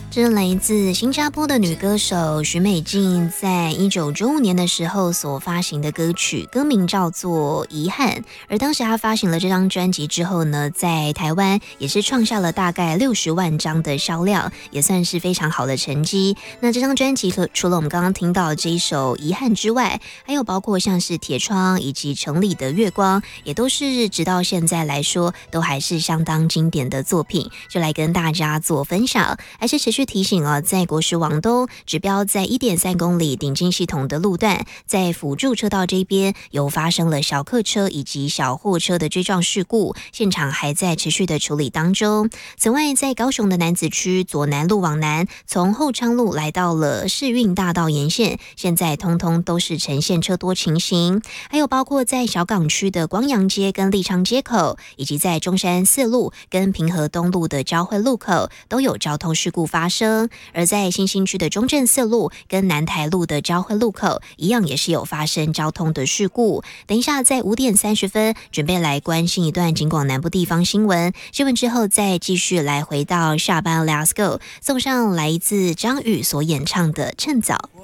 这是来自新加坡的女歌手许美静在1995年的时候所发行的歌曲，歌名叫做《遗憾》。而当时她发行了这张专辑之后呢，在台湾也是创下了大概60万张的销量，也算是非常好的成绩。那这张专辑除了我们刚刚听到的这一首《遗憾》之外，还有包括像是《铁窗》以及城里的月光，也都是直到现在来说都还是相当经典的作品，就来跟大家做分享。还是持续提醒在国十往东指标在 1.3 公里顶进系统的路段，在辅助车道这边有发生了小客车以及小货车的追撞事故，现场还在持续的处理当中。此外，在高雄的楠梓区左南路往南，从后昌路来到了世运大道沿线，现在通通都是呈现车多情形。还有包括在小港区的光阳街跟立昌街口，以及在中山四路跟平和东路的交汇路口都有交通事故发生。而在新兴区的中正四路跟南台路的交汇路口一样也是有发生交通的事故。等一下在5点30分准备来关心一段警广南部地方新闻，新闻之后再继续来回到下班 Let's Go， 送上来自张宇所演唱的趁早。